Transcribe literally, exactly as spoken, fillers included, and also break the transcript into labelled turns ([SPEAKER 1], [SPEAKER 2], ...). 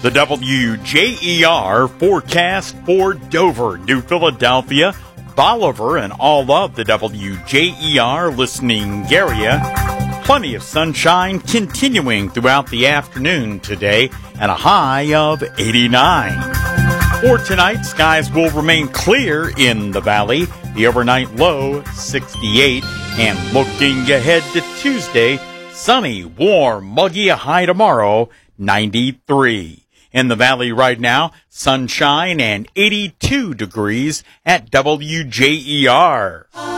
[SPEAKER 1] The W J E R forecast for Dover, New Philadelphia, Bolivar, and all of the W J E R listening area. Plenty of sunshine continuing throughout the afternoon today and a high of eighty-nine. For tonight, skies will remain clear in the valley. The overnight low, sixty-eight. And looking ahead to Tuesday, sunny, warm, muggy, a high tomorrow, ninety-three. In the valley right now, sunshine and eighty-two degrees at W J E R.